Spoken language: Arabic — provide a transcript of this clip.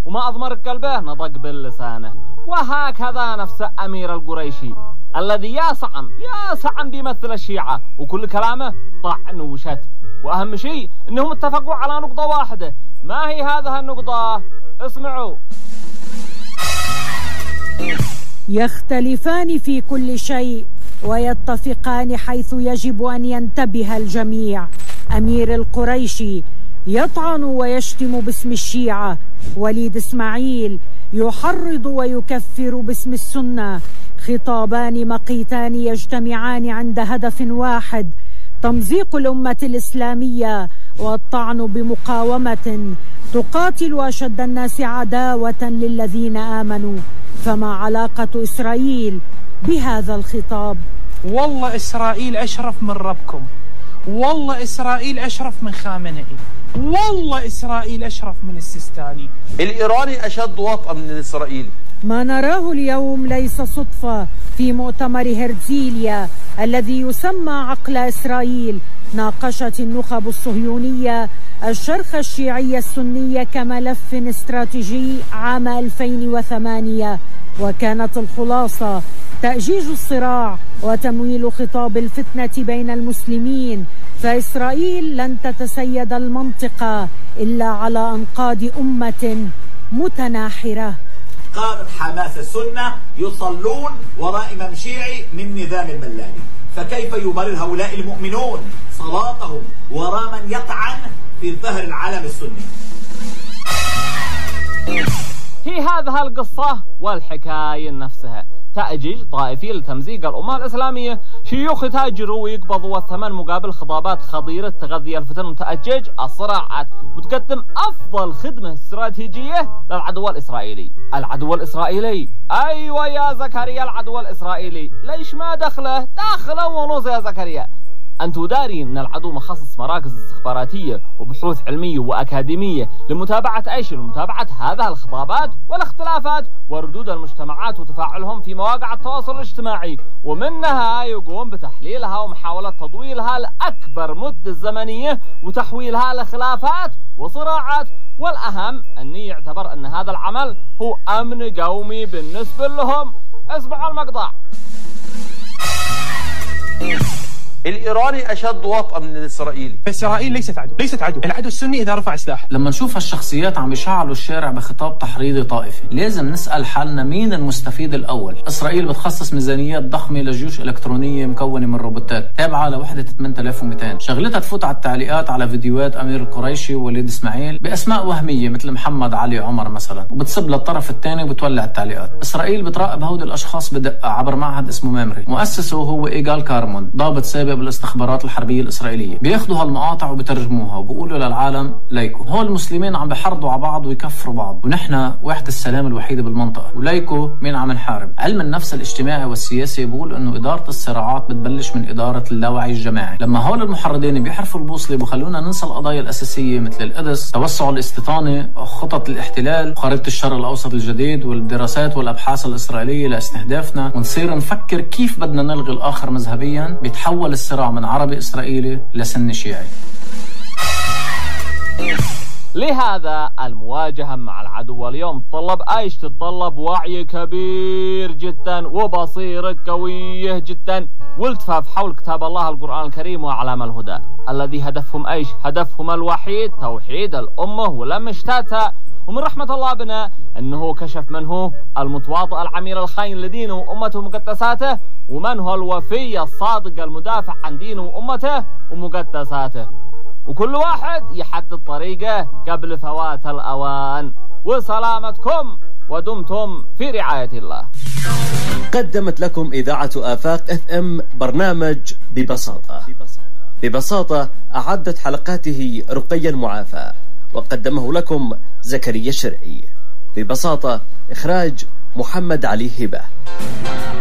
وما أضمر قلبه نطق باللسانه. وهكذا نفس أمير القريشي الذي يا سعم بيمثل الشيعة وكل كلامه طعن وشتم. وأهم شيء أنهم اتفقوا على نقطة واحدة. ما هي هذه النقطة؟ اسمعوا. يختلفان في كل شيء ويتفقان حيث يجب أن ينتبه الجميع. أمير القريشي يطعن ويشتم باسم الشيعة، وليد إسماعيل يحرض ويكفر باسم السنة. خطابان مقيتان يجتمعان عند هدف واحد: تمزيق الأمة الإسلامية والطعن بمقاومة تقاتل أشد الناس عداوة للذين آمنوا. فما علاقة إسرائيل بهذا الخطاب؟ والله إسرائيل أشرف من ربكم، والله إسرائيل أشرف من خامنئي، والله إسرائيل أشرف من السيستاني. الإيراني أشد وطأ من الإسرائيلي. ما نراه اليوم ليس صدفة. في مؤتمر هرزيليا الذي يسمى عقل إسرائيل ناقشت النخب الصهيونية الشرخ الشيعي السني كملف استراتيجي عام 2008، وكانت الخلاصة تأجيج الصراع وتمويل خطاب الفتنة بين المسلمين. فإسرائيل لن تتسيد المنطقة إلا على أنقاض أمة متناحرة. قامت حماس السنة يصلون وراء إمام شيعي من نظام الملاني، فكيف يبرر هؤلاء المؤمنون صلاتهم وراء من يطعن في ظهر العلم السني؟ هي هذه القصة والحكاية نفسها تأجيج طائفي لتمزيق الأمة الإسلامية. شيوخ يتاجروا ويقبضوا الثمن مقابل خطابات خطيرة تغذي الفتن وتأجج الصراعات وتقدم أفضل خدمة استراتيجية للعدو الإسرائيلي. العدو الإسرائيلي، أيوة يا زكريا، العدو الإسرائيلي. ليش ما دخله ونص يا زكريا؟ أنت داري أن العدو مخصص مراكز استخباراتية وبحوث علمية وأكاديمية لمتابعة لمتابعة هذه الخطابات والاختلافات وردود المجتمعات وتفاعلهم في مواقع التواصل الاجتماعي، ومنها يقوم بتحليلها ومحاولة تطويلها لأكبر مدة زمنية وتحويلها لخلافات وصراعات. والأهم أنه يعتبر أن هذا العمل هو أمن قومي بالنسبة لهم. اسمعوا المقطع. الإيراني أشد وطأ من الإسرائيلي. إسرائيل ليست عدو، العدو السني إذا رفع سلاح. لما نشوف هالشخصيات عم يشعلوا الشارع بخطاب تحريضي طائفي، لازم نسأل حالنا مين المستفيد الأول؟ إسرائيل بتخصص ميزانيات ضخمة لجيوش إلكترونية مكونة من روبوتات تابعة لوحدة 8200، شغلتها تفوت على التعليقات على فيديوهات أمير القريشي ووليد إسماعيل بأسماء وهمية مثل محمد علي عمر مثلا، وبتصب للطرف الثاني وبتولع التعليقات. إسرائيل بتراقب هودي الأشخاص بدقة عبر معهد اسمه ميموري، مؤسسه هو إيجال كارمون، ضابط سابق بالاستخبارات الحربية الإسرائيلية. بياخدوا هالمقاطع وبترجموها وبيقولوا للعالم ليكو هو المسلمين عم بحرضوا على بعض ويكفروا بعض، ونحن وحدة السلام الوحيدة بالمنطقة، وليكو مين عم نحارب. علم النفس الاجتماعي والسياسي بيقول انه إدارة الصراعات بتبلش من إدارة اللاوعي الجماعي. لما هول المحرضين بيحرفوا البوصلة بخلونا ننسى القضايا الأساسية مثل القدس، توسع الاستيطاني، خطط الاحتلال، وخريطة الشرق الأوسط الجديد، والدراسات والأبحاث الإسرائيلية لاستهدافنا، ونصير نفكر كيف بدنا نلغي الآخر مذهبيا. بيتحول الصراع من عربي إسرائيلي لسني شيعي. لهذا المواجهة مع العدو اليوم تتطلب وعي كبير جدا وبصيرة قوية جدا والتفاف حول كتاب الله القرآن الكريم وأعلام الهدى الذي هدفهم هدفهم الوحيد توحيد الأمة ولم شتاتها. ومن رحمة الله بنا أنه كشف من هو المتواضع العميل الخاين لدينه وأمته ومقدساته، ومن هو الوفي الصادق المدافع عن دينه وأمته ومقدساته، وكل واحد يحدد طريقه قبل فوات الأوان. وسلامتكم ودمتم في رعاية الله. قدمت لكم إذاعة آفاق FM برنامج ببساطة أعدت حلقاته رقيا معافى، وقدمه لكم زكريا الشرعي. ببساطة إخراج محمد علي هبة.